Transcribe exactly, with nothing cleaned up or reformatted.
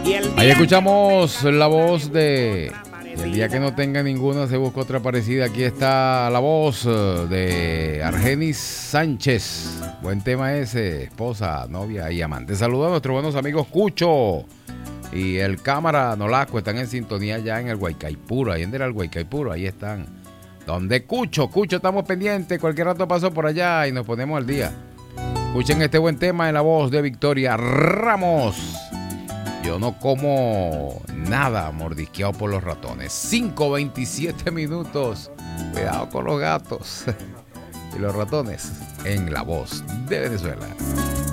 Ahí escuchamos la voz de... El día que no tenga ninguna se busca otra parecida. Aquí está la voz de Argenis Sánchez. Buen tema ese, esposa, novia y amante. Saludos a nuestros buenos amigos Cucho y el cámara Nolasco. Están en sintonía ya en el Guaycaipuro. Ahí en el Guaycaipuro, ahí están. Donde Cucho, Cucho, estamos pendientes. Cualquier rato paso por allá y nos ponemos al día. Escuchen este buen tema en la voz de Victoria Ramos. Yo no como nada mordisqueado por los ratones. cinco veintisiete minutos. Cuidado con los gatos y los ratones en la voz de Venezuela.